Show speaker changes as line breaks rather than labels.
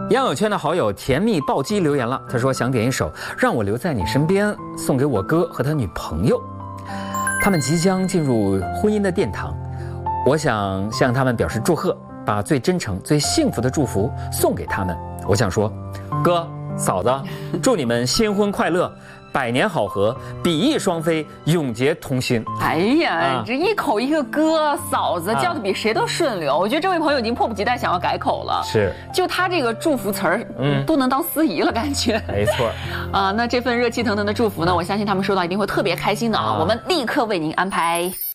杨友圈的好友甜蜜暴击留言了，他说想点一首《让我留在你身边》，送给我哥和他女朋友，他们即将进入婚姻的殿堂，我想向他们表示祝贺，把最真诚、最幸福的祝福送给他们。我想说，哥嫂子，祝你们新婚快乐，百年好合，比翼双飞，永结同心。
哎呀，这一口一个哥嫂子，叫的比谁都顺溜。我觉得这位朋友已经迫不及待想要改口了。
是，
就他这个祝福词儿，都能当司仪了，感觉。
没错。
那这份热气腾腾的祝福呢，我相信他们收到一定会特别开心的啊！我们立刻为您安排。